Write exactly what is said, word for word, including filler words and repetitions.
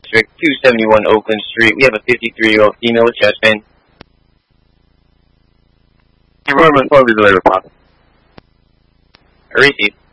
District, two seventy-one Oakland Street. We have a fifty-three-year-old female with chest pain. Your room is over the later, Pop. I receive.